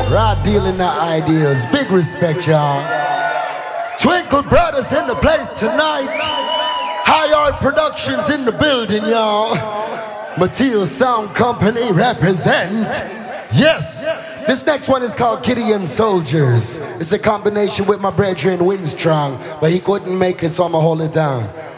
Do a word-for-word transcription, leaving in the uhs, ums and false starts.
Rod dealing the ideals. Big respect, y'all. Twinkle Brothers in the place tonight. High Art Productions in the building, y'all. Mateel Sound Company represent. Yes. This next one is called Gideon Soldiers. It's a combination with my brethren Winstrong, but he couldn't make it, so I'ma hold it down.